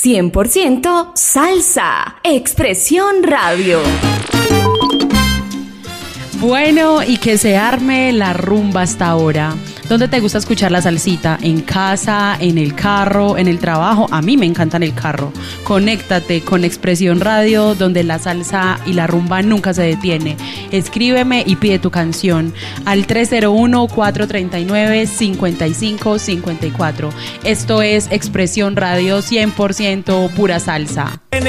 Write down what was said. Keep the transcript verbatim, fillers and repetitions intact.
cien por ciento salsa. Expresión Radio. Bueno, y que se arme la rumba hasta ahora. ¿Dónde te gusta escuchar la salsita? ¿En casa, en el carro, en el trabajo? A mí me encanta en el carro. Conéctate con Expresión Radio, donde la salsa y la rumba nunca se detiene. Escríbeme y pide tu canción al tres cero uno, cuatro tres nueve, cinco cinco cinco cuatro. Esto es Expresión Radio, cien por ciento pura salsa.